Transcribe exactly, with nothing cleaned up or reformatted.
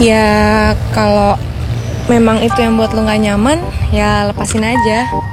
Ya kalau memang itu yang buat lo gak nyaman, ya lepasin aja.